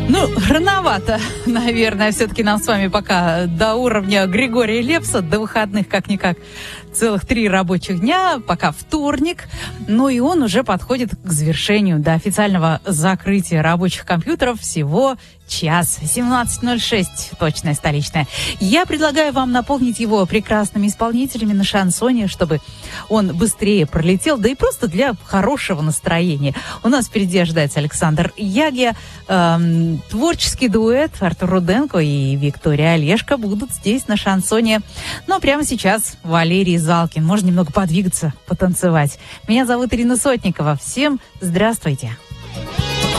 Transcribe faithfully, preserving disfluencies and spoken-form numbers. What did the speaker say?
Ну, рановато, наверное, все-таки нам с вами пока до уровня Григория Лепса, до выходных как-никак целых три рабочих дня, пока вторник, но и он уже подходит к завершению, до официального закрытия рабочих компьютеров всего час. семнадцать ноль шесть, точная столичная. Я предлагаю вам наполнить его прекрасными исполнителями на шансоне, чтобы он быстрее пролетел, да и просто для хорошего настроения. У нас впереди ожидается Александр Ягия, эм, творческий дуэт Артур Руденко и Виктория Олешко будут здесь на шансоне. Ну а прямо сейчас Валерий Залкин. Можно немного подвигаться, потанцевать. Меня зовут Ирина Сотникова. Всем здравствуйте.